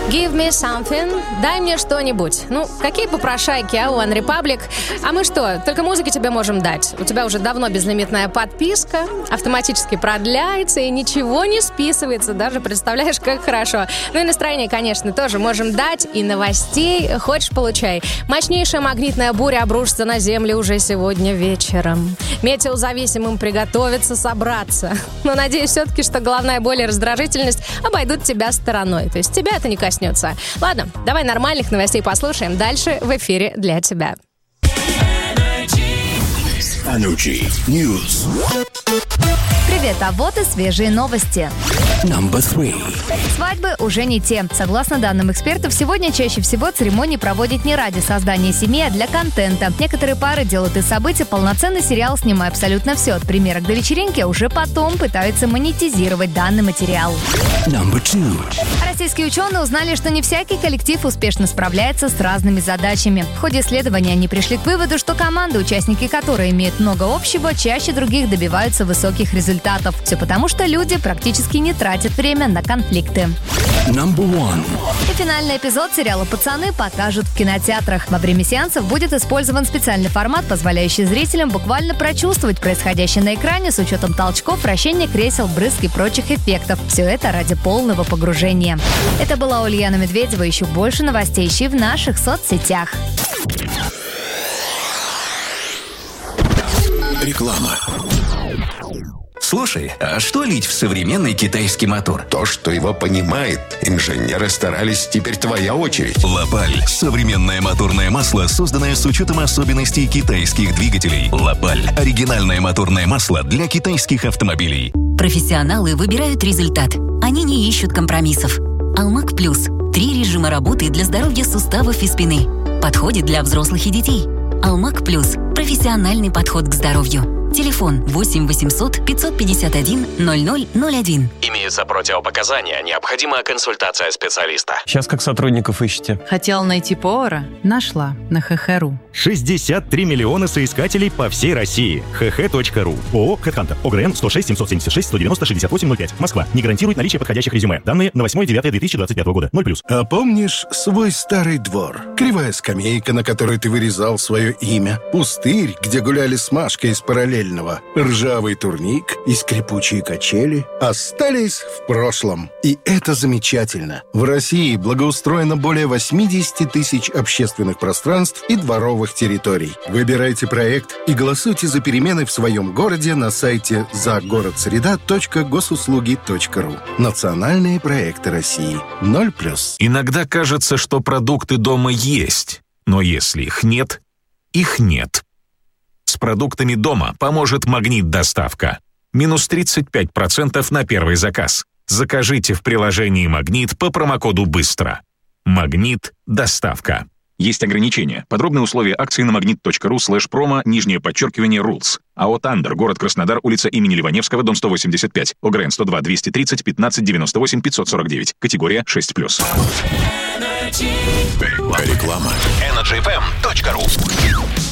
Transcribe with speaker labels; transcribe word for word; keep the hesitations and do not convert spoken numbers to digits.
Speaker 1: Give me something. Дай мне что-нибудь. Ну, какие попрошайки, а, One Republic? А мы что, только музыки тебе можем дать? У тебя уже давно безлимитная подписка, автоматически продляется и ничего не списывается. Даже представляешь, как хорошо. Ну и настроение, конечно, тоже можем дать. И новостей хочешь — получай. Мощнейшая магнитная буря обрушится на землю уже сегодня вечером. Метеозависимым приготовиться собраться. Но надеюсь все-таки, что головная боль и раздражительность обойдут тебя стороной. То есть тебя это не коснется. Ладно, давай нормальных новостей послушаем. Дальше в эфире для тебя.
Speaker 2: Energy News.
Speaker 3: Привет, а вот и свежие новости.
Speaker 2: Number three.
Speaker 3: Свадьбы уже не те. Согласно данным экспертов, сегодня чаще всего церемонии проводят не ради создания семьи, а для контента. Некоторые пары делают из событий полноценный сериал, снимая абсолютно все, от примерок до вечеринки, а уже потом пытаются монетизировать данный материал.
Speaker 2: Number two.
Speaker 3: Российские ученые узнали, что не всякий коллектив успешно справляется с разными задачами. В ходе исследования они пришли к выводу, что команды, участники которой имеют много общего, чаще других добиваются высоких результатов. Все потому, что люди практически не тратят время на конфликты.
Speaker 2: Number one.
Speaker 3: И финальный эпизод сериала «Пацаны» покажут в кинотеатрах. Во время сеансов будет использован специальный формат, позволяющий зрителям буквально прочувствовать происходящее на экране с учетом толчков, вращения кресел, брызг и прочих эффектов. Все это ради полного погружения. Это была Ульяна Медведева. Еще больше новостей ищи в наших соцсетях.
Speaker 2: Реклама.
Speaker 4: Слушай, а что лить в современный китайский мотор?
Speaker 5: То, что его понимает. Инженеры старались, теперь твоя очередь.
Speaker 4: Лапаль – современное моторное масло, созданное с учетом особенностей китайских двигателей. Лапаль – оригинальное моторное масло для китайских автомобилей.
Speaker 6: Профессионалы выбирают результат. Они не ищут компромиссов. Алмак Плюс – три режима работы для здоровья суставов и спины. Подходит для взрослых и детей. Алмак Плюс – профессиональный подход к здоровью. Телефон восемь восемьсот пятьсот пятьдесят один ноль ноль ноль один.
Speaker 7: Имеются противопоказания, необходима консультация специалиста.
Speaker 8: Сейчас как сотрудников ищете?
Speaker 9: Хотела найти повара? Нашла на ха ха точка ру.
Speaker 10: шестьдесят три миллиона соискателей по всей России. ха ха точка ру. ООО «Хэдхантер». ОГРН сто шесть семьсот семьдесят шесть сто девяносто шестьдесят восемь ноль пять. Москва. Не гарантирует наличие подходящих резюме. Данные на восьмое девятое две тысячи двадцать пятого года. ноль плюс.
Speaker 5: А помнишь свой старый двор? Кривая скамейка, на которой ты вырезал свое имя. Пустырь, где гуляли с Машкой из параллельного. Ржавый турник и скрипучие качели остались в прошлом. И это замечательно. В России благоустроено более восемьдесят тысяч общественных пространств и дворовых территорий. Выбирайте проект и голосуйте за перемены в своем городе на сайте загородсреда точка госуслуги точка ру. Национальные проекты России. ноль плюс.
Speaker 4: Иногда кажется, что продукты дома есть, но если их нет, их нет. С продуктами дома поможет «Магнит Доставка». Минус тридцать пять процентов на первый заказ. Закажите в приложении «Магнит» по промокоду «Быстро». «Магнит Доставка». Есть ограничения. Подробные условия акции на магнит точка ру слэш промо, нижнее подчеркивание, rules. АО «Тандер», город Краснодар, улица имени Ливаневского, дом сто восемьдесят пять. ОГРН сто два двести тридцать пятнадцать девяносто восемь пятьсот сорок девять. Категория шесть плюс.
Speaker 2: Реклама.
Speaker 7: энерджи эф эм точка ру.